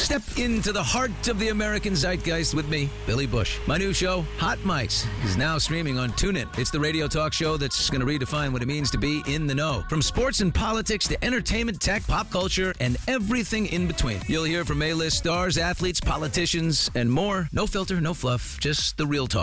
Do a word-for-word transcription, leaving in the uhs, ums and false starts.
Step into the heart of the American zeitgeist with me, Billy Bush. My new show, Hot Mics, is now streaming on TuneIn. It's the radio talk show that's going to redefine what it means to be in the know. From sports and politics to entertainment, tech, pop culture, and everything in between. You'll hear from A-list stars, athletes, politicians, and more. No filter, no fluff, just the real talk.